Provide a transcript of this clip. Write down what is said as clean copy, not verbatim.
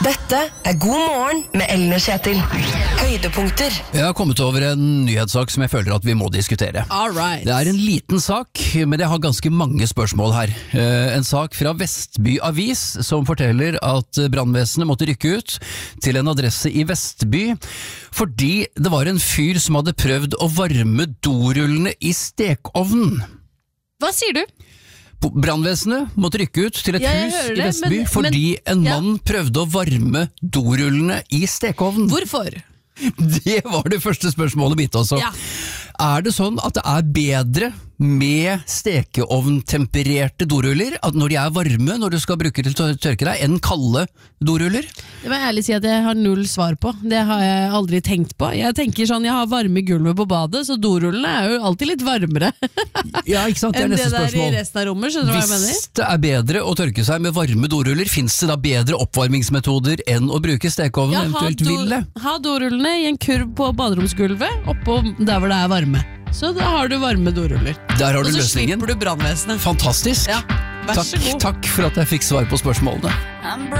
Dette God morgen med Ellen og Kjetil. Høydepunkter. Jeg har kommet over en nyhetssak som jeg føler at vi må diskutere. Alright. Det en liten sak, men jeg har ganske mange spørsmål her. En sak fra Vestby Avis som forteller at brannvesenet måtte rykke ut til en adresse i Vestby fordi det var en fyr som hadde prøvd å varme dorullene i stekovnen. Hva sier du? Brannvesenet måtte rykke ut til et hus i Vestby fordi en mann prøvde å varme dorullene i stekovnen. Hvorfor? Det var det første spørsmålet mitt også. Ja. Det sånn at det bedre med stekeovntempererte doruller, at når de varme, når du skal bruke til å tørke deg, enn kalde doruller? Det må jeg ærlig si at jeg har null svar på. Det har jeg aldri tenkt på. Jeg tenker sånn, jeg har varme gulvet på badet, så dorullene jo alltid litt varmere. Ja, ikke sant? Det enn neste det der spørsmål. I resten av rommet, skjønner du hva jeg mener? Hvis det bedre å tørke seg med varme doruller, finnes det da bedre oppvarmingsmetoder enn å bruke stekeovnen, eventuelt ville? Ha dorullene I en kurv på baderomsgulvet, oppå der hvor det varme. Så da har du varme doruller. Der har du løsningen. Og så løsningen. slipper du brannvesenet. Fantastisk. Ja, vær så god. Takk for at jeg fikk svar på spørsmålene.